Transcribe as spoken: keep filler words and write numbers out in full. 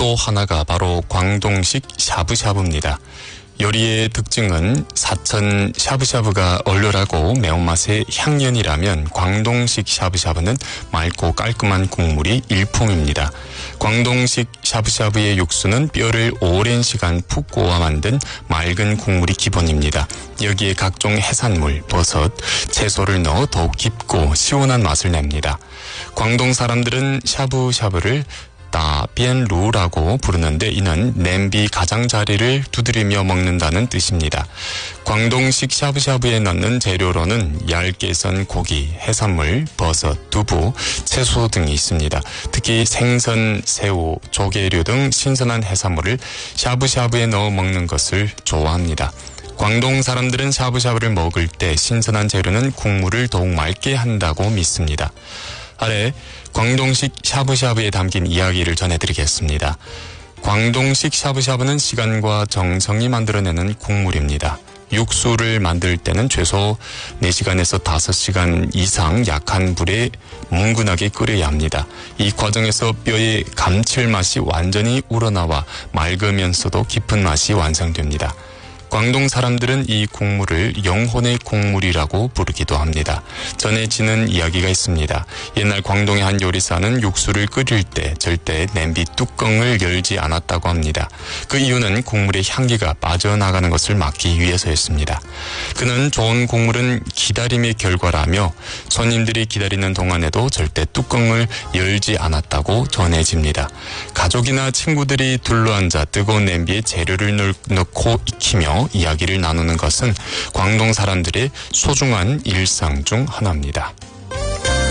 또 하나가 바로 광동식 샤브샤브입니다. 요리의 특징은 사천 샤브샤브가 얼얼하고 매운맛의 향연이라면 광동식 샤브샤브는 맑고 깔끔한 국물이 일품입니다. 광동식 샤브샤브의 육수는 뼈를 오랜 시간 푹 구워 만든 맑은 국물이 기본입니다. 여기에 각종 해산물, 버섯, 채소를 넣어 더욱 깊고 시원한 맛을 냅니다. 광동 사람들은 샤브샤브를 따비엔루라고 부르는데 이는 냄비 가장자리를 두드리며 먹는다는 뜻입니다. 광동식 샤브샤브에 넣는 재료로는 얇게 썬 고기, 해산물, 버섯, 두부, 채소 등이 있습니다. 특히 생선, 새우, 조개류 등 신선한 해산물을 샤브샤브에 넣어 먹는 것을 좋아합니다. 광동 사람들은 샤브샤브를 먹을 때 신선한 재료는 국물을 더욱 맑게 한다고 믿습니다. 아래 광동식 샤브샤브에 담긴 이야기를 전해드리겠습니다. 광동식 샤브샤브는 시간과 정성이 만들어내는 국물입니다. 육수를 만들 때는 최소 네 시간에서 다섯 시간 이상 약한 불에 뭉근하게 끓여야 합니다. 이 과정에서 뼈의 감칠맛이 완전히 우러나와 맑으면서도 깊은 맛이 완성됩니다. 광동 사람들은 이 국물을 영혼의 국물이라고 부르기도 합니다. 전해지는 이야기가 있습니다. 옛날 광동의 한 요리사는 육수를 끓일 때 절대 냄비 뚜껑을 열지 않았다고 합니다. 그 이유는 국물의 향기가 빠져나가는 것을 막기 위해서였습니다. 그는 좋은 국물은 기다림의 결과라며 손님들이 기다리는 동안에도 절대 뚜껑을 열지 않았다고 전해집니다. 가족이나 친구들이 둘러앉아 뜨거운 냄비에 재료를 넣고 익히며 이야기를 나누는 것은 광동 사람들의 소중한 일상 중 하나입니다.